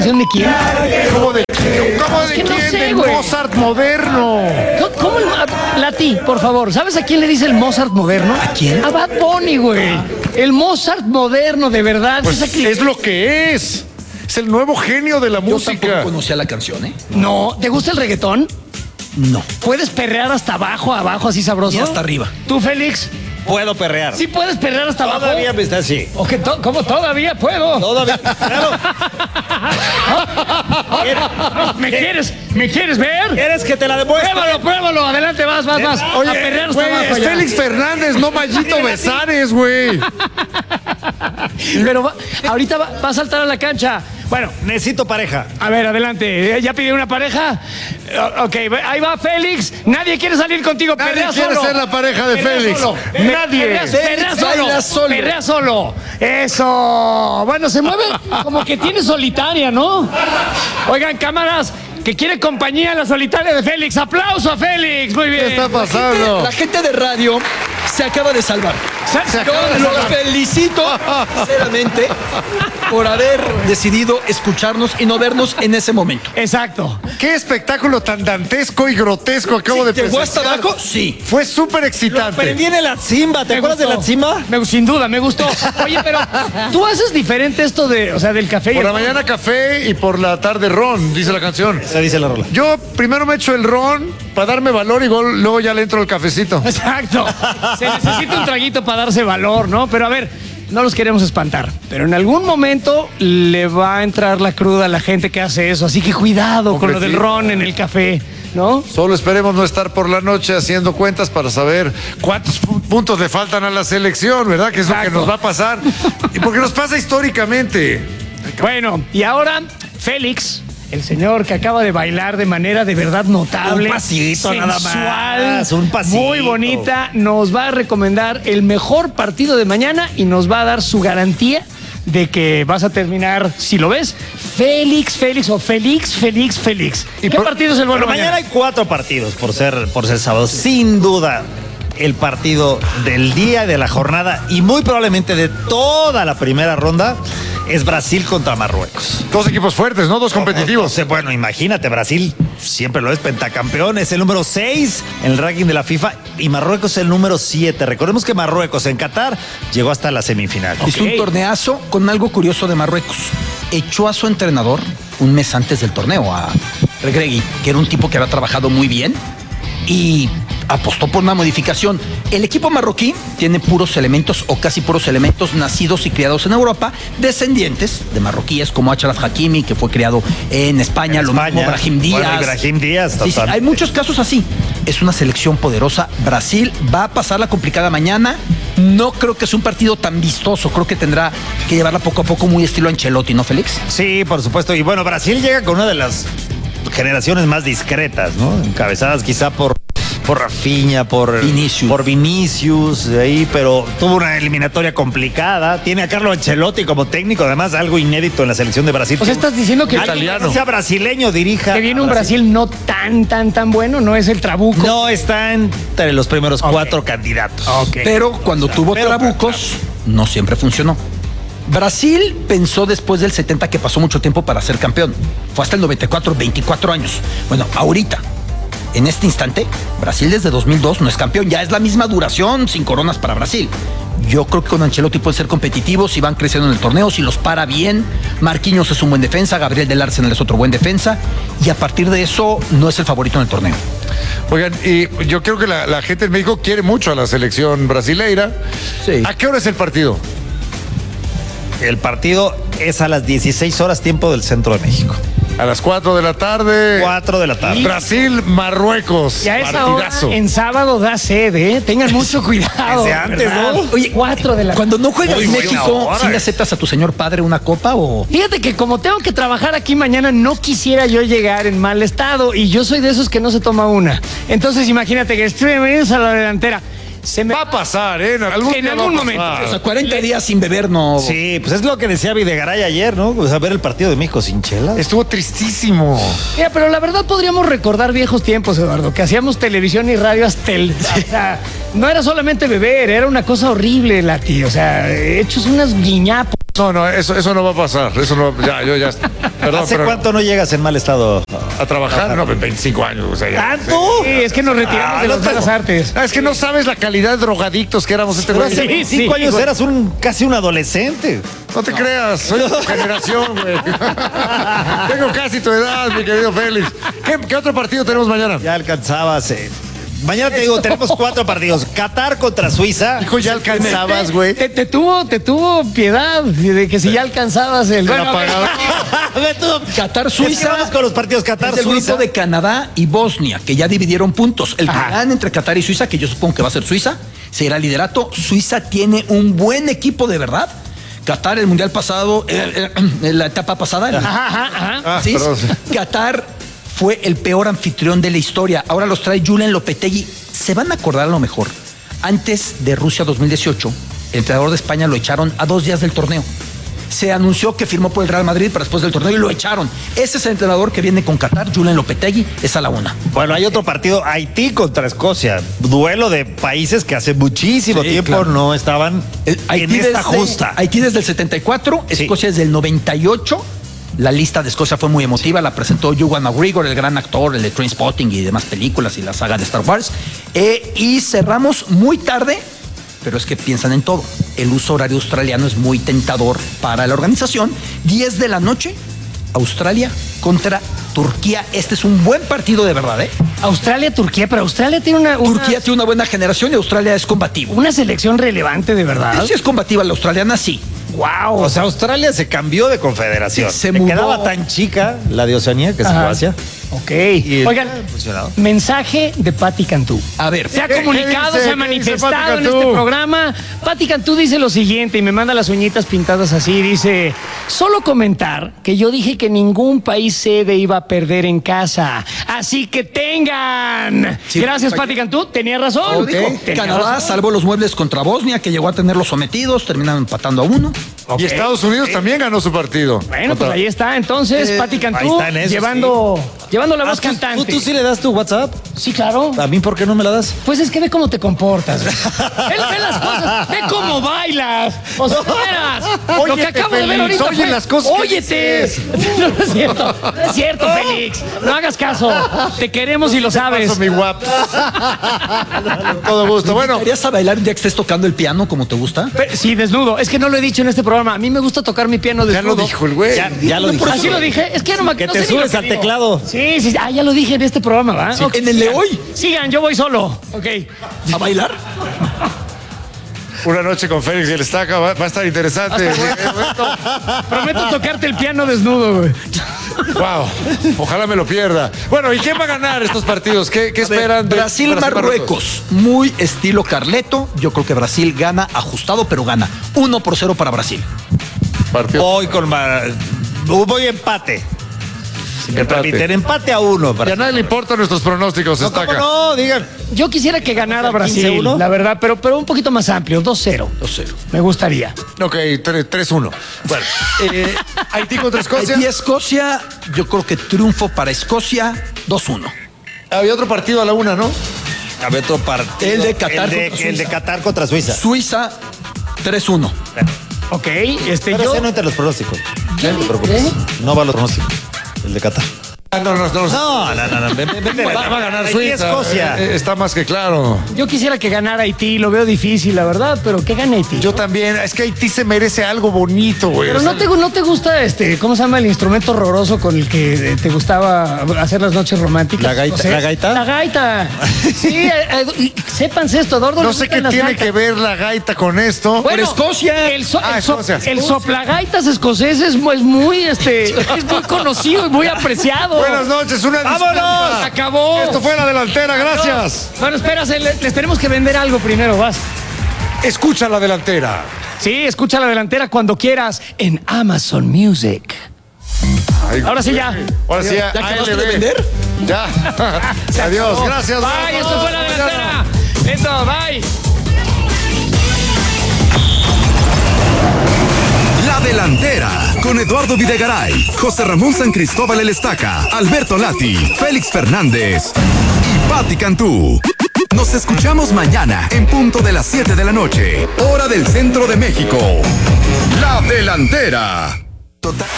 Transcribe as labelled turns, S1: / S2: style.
S1: canción de quién?
S2: ¿Cómo de quién?
S1: No sé,
S2: Del
S1: güey.
S2: Mozart moderno.
S1: ¿Cómo? Lati, por favor, ¿sabes a quién le dice el Mozart moderno?
S3: ¿A quién?
S1: A Bad Bunny, güey. El Mozart moderno, de verdad.
S2: Pues es lo que es. Es el nuevo genio de la
S3: Yo
S2: música.
S3: tampoco conocía la canción, ¿eh?
S1: No, ¿te gusta el reggaetón?
S3: No.
S1: ¿Puedes perrear hasta abajo, así sabroso?
S3: Y hasta arriba.
S1: ¿Tú, Félix?
S4: Puedo perrear.
S1: ¿Sí puedes perrear hasta abajo?
S4: Todavía me está así.
S1: ¿O que ¿Cómo todavía puedo?
S4: Todavía. Claro.
S1: ¿Me quieres ver?
S4: ¿Quieres que te la demuestre?
S1: Pruébalo. Adelante, vas.
S2: Oye,
S1: a perrear hasta
S2: güey,
S1: abajo
S2: es
S1: ya.
S2: Félix Fernández, no Mayito Besares, güey.
S1: Pero ahorita va a saltar a la cancha. Bueno,
S4: Necesito pareja.
S1: a ver, adelante. ¿Ya pidió una pareja? Ok, ahí va Félix. Nadie quiere salir contigo.
S2: Nadie
S1: Perrea
S2: quiere
S1: solo.
S2: ser la pareja de
S1: Perrea
S2: Félix.
S1: solo.
S2: Nadie.
S1: Perrea
S3: baila
S1: solo.
S3: solo.
S1: Perrea solo. Eso. Bueno, se mueve como que tiene solitaria, ¿no? Oigan, cámaras, que quiere compañía la solitaria de Félix. ¡Aplauso a Félix! Muy bien.
S2: ¿Qué está pasando?
S3: La gente de radio se acaba de salvar.
S2: Se acaba de
S3: Yo los
S2: salvar.
S3: felicito, sinceramente, por haber decidido escucharnos y no vernos en ese momento.
S1: Exacto.
S2: Qué espectáculo tan dantesco y grotesco acabo de
S3: ¿Llegó hasta
S2: presenciar.
S3: abajo? Sí.
S2: Fue súper excitante.
S4: Aprendí en la Zimba. ¿Te acuerdas de la Zimba?
S1: Sin duda, me gustó. Oye, pero tú haces diferente esto del café.
S2: Por la mañana café y por la tarde ron, dice la canción.
S4: Esa dice la rola.
S2: Yo primero me echo el ron para darme valor y luego ya le entro al cafecito.
S1: Exacto. Se necesita un traguito para darse valor, ¿no? Pero a ver, no los queremos espantar. Pero en algún momento le va a entrar la cruda a la gente que hace eso. Así que cuidado con lo del ron en el café, ¿no?
S2: Solo esperemos no estar por la noche haciendo cuentas para saber cuántos puntos le faltan a la selección, ¿verdad? Que es lo que
S1: Exacto.
S2: nos va a pasar. Y porque nos pasa históricamente.
S1: Bueno, y ahora Félix, el señor que acaba de bailar de manera de verdad notable,
S4: Un pasito nada
S1: sensual,
S4: más, un pasito.
S1: muy bonita, nos va a recomendar el mejor partido de mañana y nos va a dar su garantía de que vas a terminar, si lo ves, Félix. ¿Qué partido es el bueno
S4: Pero mañana hay 4 partidos por ser sábado. Sin duda, el partido del día, de la jornada y muy probablemente de toda la primera ronda es Brasil contra Marruecos.
S2: Dos equipos fuertes, ¿no? Dos competitivos.
S4: Entonces, bueno, imagínate, Brasil siempre lo es, pentacampeón, es el número 6 en el ranking de la FIFA y Marruecos es el número 7. Recordemos que Marruecos en Qatar llegó hasta la semifinal.
S3: Hizo un torneazo con algo curioso de Marruecos. Echó a su entrenador un mes antes del torneo, a Regragui, que era un tipo que había trabajado muy bien y apostó por una modificación. El equipo marroquí tiene puros elementos o casi puros elementos nacidos y criados en Europa, descendientes de marroquíes como Achraf Hakimi, que fue criado en España, lo mismo Brahim Díaz.
S4: Bueno, Brahim Díaz,
S3: Sí,
S4: total.
S3: hay muchos casos así. Es una selección poderosa. Brasil va a pasar la complicada mañana. No creo que sea un partido tan vistoso. Creo que tendrá que llevarla poco a poco, muy estilo Ancelotti, ¿no, Félix?
S4: Sí, por supuesto. Y bueno, Brasil llega con una de las generaciones más discretas, ¿no? Encabezadas quizá por Rafinha, por Vinicius, ahí, pero tuvo una eliminatoria complicada. Tiene a Carlo Ancelotti como técnico, además algo inédito en la selección de Brasil.
S1: O sea, estás diciendo que
S4: alguien que sea brasileño dirija.
S1: que viene
S4: a
S1: un Brasil no tan bueno, no es el trabuco.
S4: No está entre los primeros 4 candidatos.
S3: Pero cuando tuvo trabucos, no siempre funcionó. Brasil pensó después del 70 que pasó mucho tiempo para ser campeón. Fue hasta el 94, 24 años. Bueno, ahorita, en este instante, Brasil desde 2002 no es campeón. Ya es la misma duración, sin coronas para Brasil. Yo creo que con Ancelotti pueden ser competitivos si van creciendo en el torneo, si los para bien. Marquinhos es un buen defensa, Gabriel del Arsenal es otro buen defensa. Y a partir de eso, no es el favorito en el torneo.
S2: Oigan, y yo creo que la gente en México quiere mucho a la selección brasileira.
S3: Sí.
S2: ¿A qué hora es el partido?
S4: El partido es a las 16 horas tiempo del centro de México.
S2: A las 4 de la tarde.
S4: 4 de la tarde.
S2: Brasil, Marruecos.
S1: Y a esa hora,
S2: Partidazo.
S1: en sábado da sed, ¿eh? Tengan mucho cuidado.
S4: Desde antes,
S1: ¿verdad?
S4: ¿no?
S3: Oye,
S1: 4 de la
S3: Cuando no juegas
S4: Muy
S3: en
S4: buena
S3: México,
S4: hora.
S3: ¿sí le aceptas a tu señor padre una copa o...?
S1: Fíjate que como tengo que trabajar aquí mañana, no quisiera yo llegar en mal estado y yo soy de esos que no se toma una. Entonces imagínate que estuvimos a la delantera. Se me
S2: Va a pasar, ¿eh? En algún
S1: En
S2: día
S1: algún
S2: va a
S1: momento.
S2: pasar.
S3: O sea, 40 días sin beber no...
S4: Sí, pues es lo que decía Videgaray ayer, ¿no? O sea, ver el partido de México sin chelas.
S2: Estuvo tristísimo.
S1: Mira, pero la verdad podríamos recordar viejos tiempos, Eduardo, que hacíamos televisión y radio hasta el... O sea, no era solamente beber, era una cosa horrible, Lati. O sea, hechos unas guiñapos,
S2: No, eso no va a pasar. Eso no, ya. Perdón,
S4: ¿Hace cuánto no llegas en mal estado?
S2: a trabajar? No, 25 años. O sea, ya.
S4: ¿Tanto?
S1: Sí, es que nos retiramos de las buenas artes.
S2: Es que no sabes la calidad de drogadictos que éramos
S4: Pero
S2: güey.
S4: hace 5 años
S1: güey.
S4: eras casi un adolescente.
S2: No te creas, soy de tu generación, güey. Tengo casi tu edad, mi querido Félix. ¿Qué otro partido tenemos mañana?
S4: Ya alcanzabas. Mañana te digo, tenemos 4 partidos. Qatar contra Suiza.
S2: Hijo, ya alcanzabas, güey.
S1: Te tuvo piedad de que si ya alcanzabas el... Bueno,
S3: Qatar,
S4: Suiza.
S3: Suiza.
S4: Vamos con los partidos Qatar,
S3: Es el
S4: Suiza.
S3: grupo de Canadá y Bosnia, que ya dividieron puntos. El que
S1: Ajá.
S3: gane entre Qatar y Suiza, que yo supongo que va a ser Suiza, será el liderato. Suiza tiene un buen equipo de verdad. Qatar, el mundial pasado, la etapa pasada.
S2: Ah,
S3: ¿sí?
S2: perdón.
S3: Qatar fue el peor anfitrión de la historia. Ahora los trae Julen Lopetegui. Se van a acordar a lo mejor. Antes de Rusia 2018, el entrenador de España lo echaron a 2 días del torneo. Se anunció que firmó por el Real Madrid para después del torneo y lo echaron. Ese es el entrenador que viene con Qatar, Julen Lopetegui, es a la 1.
S4: Bueno, hay otro partido, Haití contra Escocia. Duelo de países que hace muchísimo
S3: Sí,
S4: tiempo
S3: claro.
S4: no estaban en esta justa.
S3: Haití desde el 74,
S4: Sí.
S3: Escocia desde el 98. La lista de Escocia fue muy emotiva, la presentó Ewan McGregor, el gran actor, el de Trainspotting y demás películas y la saga de Star Wars. Y cerramos muy tarde, pero es que piensan en todo. El uso horario australiano es muy tentador para la organización. 10 de la noche, Australia contra Turquía. Este es un buen partido de verdad, ¿eh?
S1: Australia-Turquía, pero Australia tiene
S3: Turquía tiene una buena generación y Australia es combativo.
S1: una selección relevante de verdad.
S3: Si es combativa la australiana, sí.
S1: Wow.
S4: O sea, Australia se cambió de confederación.
S3: Se
S4: Le
S3: mudó.
S4: quedaba tan chica la de Oceanía que es
S1: Ajá.
S4: Croacia.
S1: Ok.
S4: Y
S1: Oigan,
S4: funcionado.
S1: mensaje de Patti Cantú.
S3: A ver,
S1: Se ha
S2: ¿Qué
S1: comunicado,
S2: dice?
S1: se ha
S2: ¿Qué
S1: manifestado
S2: dice Patti
S1: en
S2: Cantú?
S1: este programa. Patti Cantú dice lo siguiente y me manda las uñitas pintadas así. Dice, solo comentar que yo dije que ningún país sede iba a perder en casa. Así que tengan.
S3: Sí,
S1: Gracias,
S3: Patti.
S1: Patti Cantú. Tenía razón. Tenía
S3: Canadá
S1: razón.
S3: salvó los muebles contra Bosnia, que llegó a tenerlos sometidos, terminaron empatando a 1.
S2: Y Estados Unidos también ganó su partido.
S1: Bueno, pues ahí está. Entonces, Patti
S4: ahí
S1: Cantú
S4: está en eso,
S1: llevando la voz cantante.
S4: ¿Tú sí le das tu WhatsApp?
S1: Sí, claro.
S4: ¿A mí por qué no me la das?
S1: Pues es que ve cómo te comportas. Él ve las cosas, ve cómo bailas. O sea, de veras, lo que
S2: Óyete,
S1: acabo de ver
S2: Félix,
S1: ahorita
S2: oye
S1: fue,
S2: las cosas que
S1: óyete. No es cierto, no es cierto, Félix. No hagas caso. Te queremos y lo sabes.
S2: Eso, mi guap. Con todo gusto. Bueno,
S3: ¿Querías a bailar ya que estés tocando el piano como te gusta?
S1: Sí, desnudo. Es que no lo he dicho en este programa. A mí me gusta tocar mi piano
S2: ya
S1: desnudo.
S2: lo dijo el güey.
S4: Ya lo dije.
S1: Así lo dije. Es que no me
S4: Que
S1: no
S4: te
S1: sé ni lo
S4: subes
S1: que
S4: al
S1: digo.
S4: teclado.
S1: Sí, sí. Ah, ya lo dije en este programa, ¿va? Ok,
S3: en el de
S1: sigan.
S3: hoy.
S1: Sigan, yo voy solo. Ok.
S3: ¿A bailar?
S2: Una noche con Félix y el Estaca va a estar interesante.
S1: Prometo tocarte el piano desnudo, güey.
S2: Wow. Ojalá me lo pierda. Bueno, ¿y quién va a ganar estos partidos? ¿Qué esperan? de
S3: Brasil-Marruecos. Muy estilo Carleto. Yo creo que Brasil gana ajustado, pero gana. 1-0 para Brasil.
S2: Partido.
S4: Voy empate. Si me
S2: Empate.
S4: permiten, empate a 1.
S2: Y a nadie le importan nuestros pronósticos,
S4: No, ¿cómo
S2: Estaca.
S4: no? Digan.
S1: Yo quisiera que ganara Brasil,
S4: 15-1.
S1: la verdad, pero un poquito más amplio, 2-0.
S3: 2-0.
S1: Me gustaría.
S2: Ok, 3-1. Bueno, Haití contra Escocia.
S3: Haití-Escocia, yo creo que triunfo para Escocia, 2-1.
S2: Había otro partido a la 1, ¿no?
S4: A ver, otro partido.
S3: El de Qatar
S4: El
S3: contra
S4: de
S3: Suiza.
S4: Qatar contra Suiza.
S3: Suiza, 3-1.
S1: Ok,
S4: Pero
S1: yo...
S4: ese no entre los pronósticos. No te preocupes. No va a los pronósticos. El de Qatar.
S2: No.
S4: No.
S2: Va a ganar
S4: Haití,
S2: Suiza.
S4: Escocia.
S2: Está más que claro.
S1: Yo quisiera que ganara Haití, lo veo difícil, la verdad, pero que gane Haití.
S2: Yo también. Es que Haití se merece algo bonito, güey.
S1: Pero
S2: O sea,
S1: no te gusta ¿cómo se llama el instrumento horroroso con el que te gustaba hacer las noches románticas?
S4: ¿La gaita?
S1: O sea,
S4: ¿La gaita?
S1: La gaita. Sí, sépanse esto, Eduardo.
S2: no
S1: le
S2: sé
S1: gustan
S2: qué
S1: las
S2: tiene
S1: gaitas.
S2: que ver la gaita con esto.
S1: Bueno,
S3: Escocia.
S2: Escocia.
S1: El soplagaitas escocés es muy es muy conocido y muy apreciado.
S2: Buenas noches, una
S1: ¡Vámonos!
S2: disculpa.
S1: ¡Se acabó!
S2: Esto fue La Delantera, gracias.
S1: Bueno, espérate, les tenemos que vender algo primero, vas.
S2: Escucha La Delantera.
S1: Sí, escucha la delantera cuando quieras en Amazon Music.
S2: Ay,
S1: Ahora sí ya.
S2: Ahora sí ya.
S3: ¿Ya acabaste
S2: ALB.
S3: de vender?
S2: Ya. Adiós, gracias.
S1: Bye, esto fue la delantera. Listo, bye.
S5: La Delantera, con Eduardo Videgaray, José Ramón San Cristóbal El Estaca, Alberto Lati, Félix Fernández y Patti Cantú. Nos escuchamos mañana en punto de las 7 de la noche, hora del centro de México. La Delantera. Total.